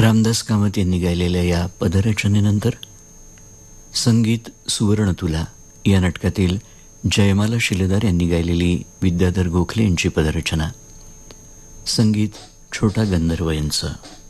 रामदास कामत यांनी गायलेल्या या पदरचनेनंतर संगीत सुवर्ण तुला या नाटकातील जयमाला शिलेदार यांनी गायलेली विद्याधर गोखले यांची पदरचना, संगीत छोटा गंधर्व यांचं.